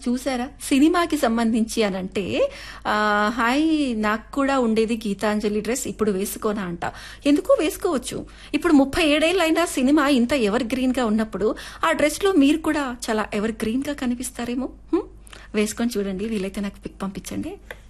చూసారా సినిమాకి సంబంధించి అని అంటే హాయ్ నాకు కూడా ఉండేది గీతాంజలి డ్రెస్ ఇప్పుడు వేసుకోనా అంట. ఎందుకు వేసుకోవచ్చు. ఇప్పుడు 37 అయినా సినిమా ఇంత ఎవర్ గ్రీన్ గా ఉన్నప్పుడు ఆ డ్రెస్ లో మీరు కూడా చాలా ఎవర్ గ్రీన్ గా కనిపిస్తారేమో. వేసుకొని చూడండి, వీలైతే నాకు పిక్ పంపించండి.